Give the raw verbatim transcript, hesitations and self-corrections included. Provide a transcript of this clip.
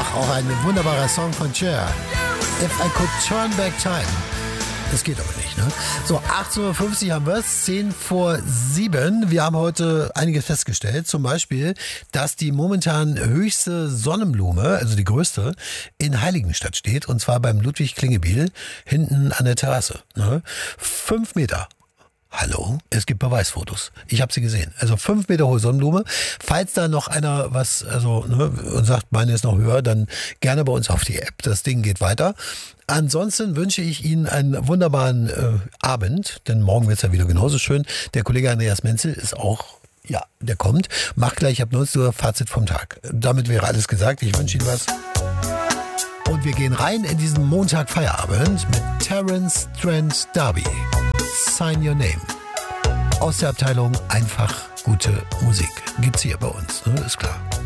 Ach, auch ein wunderbarer Song von Cher. If I Could Turn Back Time. Das geht aber nicht, ne? So, achtzehn Uhr fünfzig haben wir es, zehn vor sieben. Wir haben heute einiges festgestellt. Zum Beispiel, dass die momentan höchste Sonnenblume, also die größte, in Heiligenstadt steht. Und zwar beim Ludwig-Klingebiel, hinten an der Terrasse. Ne? Fünf Meter. Hallo, es gibt Beweisfotos. Ich habe sie gesehen. Also fünf Meter hohe Sonnenblume. Falls da noch einer was, also ne, und sagt, meine ist noch höher, dann gerne bei uns auf die App. Das Ding geht weiter. Ansonsten wünsche ich Ihnen einen wunderbaren äh, Abend, denn morgen wird es ja wieder genauso schön. Der Kollege Andreas Menzel ist auch, ja, der kommt. Macht gleich ab neunzehn Uhr Fazit vom Tag. Damit wäre alles gesagt. Ich wünsche Ihnen was. Und wir gehen rein in diesen Montag Feierabend mit Terence Trent D'Arby. Sign Your Name. Aus der Abteilung Einfach gute Musik. Gibt's hier bei uns, ne? Ist klar.